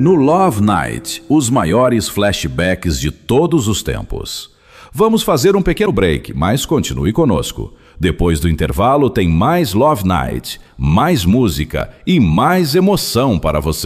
No Love Night, os maiores flashbacks de todos os tempos. Vamos fazer um pequeno break, mas continue conosco. Depois do intervalo tem mais Love Night, mais música e mais emoção para você.